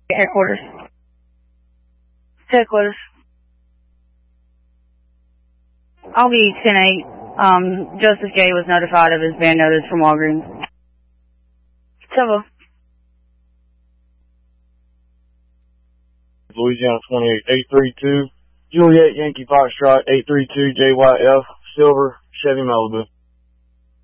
Headquarters. Headquarters. I'll be 10-8. Joseph J. was notified of his ban notice from Walgreens. Silva. Louisiana 28, 832, Juliet Yankee Foxtrot, 832, JYF, Silver, Chevy Malibu.